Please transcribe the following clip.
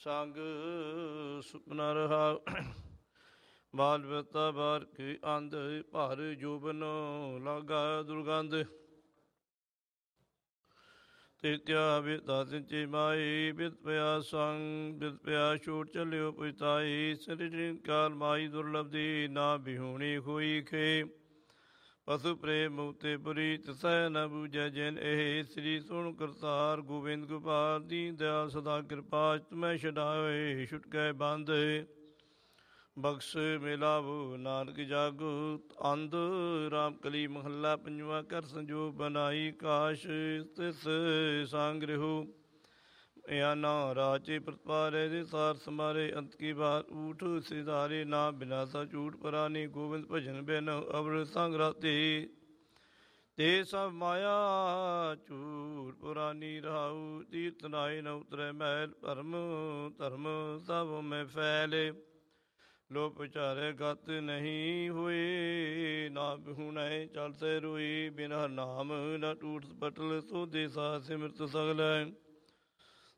ਸੰਗ ਸੁਪਨਾ ਰਹਾ। ਬਾਲ ਬਤਾ ਬਾਰ ਕੀ ਅੰਧ ਭਰ ਜੋਬਨ ਲਾਗਾ ਦੁਰਗੰਧ। ਤ੍ਰਿਤਿਆ ਬਿਰਤਾ ਸਿੰਚੇ ਮਾਈ ਬਿਰਤ ਪਿਆ ਸੰਗ ਬਿਰਤ ਪਿਆ ਛੋਟ ਚੱਲਿਓ ਪੁਤਾਈ। ਸ੍ਰੀ ਕਾਲ ਮਾਈ ਦੁਰਲਭਦੀ ਨਾ ਬਿਹੂਣੀ ਹੋਈ ਖੇ। ਪਸੁ ਪ੍ਰੇਮ ਮੁਕਤੇ ਪੁਰੀ ਤਿਸੈ ਨ ਬੂਝੈ ਜਿਨ ਇਹ। ਸ੍ਰੀ ਸੁਣ ਕਰਤਾਰ ਗੋਬਿੰਦ ਗੋਪਾਲ ਦੀਨ ਦਿਆਲ ਸਦਾ ਕਿਰਪਾ। ਤੁਮੈ ਛਡਾਏ ਛੁਟਕੈ ਬੰਧ ਬਖਸ਼ ਮਿਲਾਵੋ ਨਾਨਕ ਜਾਗੋ ਅੰਧ। ਰਾਮ ਕਲੀ ਮਹੱਲਾ ਪੰਜਵਾ। ਕਰ ਸੰਜੋਗ ਬਨਾਈ ਕਾਸ਼ ਤਿਸ ਸੰਗ ਰਿਹੋ। या ना राचे प्रतपारे दे सार समारे अंत की बात ऊठ सिधारे। ना बिनासा झूठ परानी गोविंद भजन बिन अवर संग राते। ते सब माया झूठ पुरानी रहाऊ। तीर्थ नाय न उतरै मैल भरम धर्म सब में फैले। लो प्रचारे गत नहीं हुए ना बिहुनै चल से रोई। बिन हर नाम न टूट पटल सो देसा सिमरत सगल।